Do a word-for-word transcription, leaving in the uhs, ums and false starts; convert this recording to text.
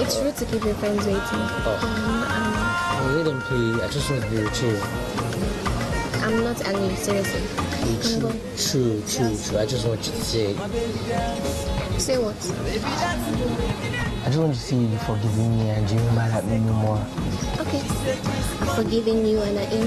It's rude to keep your friends waiting. Oh. Um, Well, let them play. I just want to be chill. I'm, I'm not angry, seriously. Come go. True, true, true. I just want you to say. Say what? I just want you to see you forgiving me and you might like me no more. Okay. I'm forgiving you and I ain't